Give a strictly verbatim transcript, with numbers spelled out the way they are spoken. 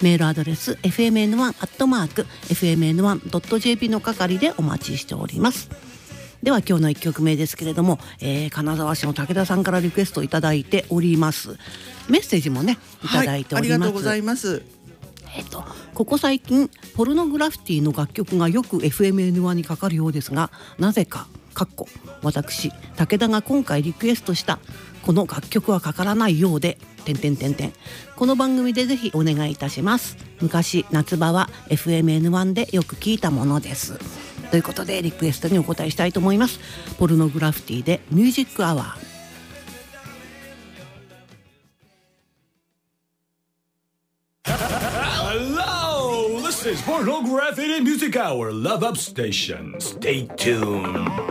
メールアドレス エフエムエヌワン アットマーク エフエムエヌワン ドット ジェーピー の係でお待ちしております。では今日のいっきょくめですけれども、えー、金沢市の武田さんからリクエストいただいております。メッセージもねいただいております、はい、ありがとうございます。えっと、ここ最近ポルノグラフィティの楽曲がよく エフエムエヌワン にかかるようですが、なぜかかっこ私武田が今回リクエストしたこの楽曲はかからないようで点点点点この番組でぜひお願いいたします。昔夏場は エフエムエヌワン でよく聞いたものですということでリクエストにお答えしたいと思います。ポルノグラフィティでミュージックアワー。 Hello, this is Pornography Music Hour Love Up Station. Stay tuned.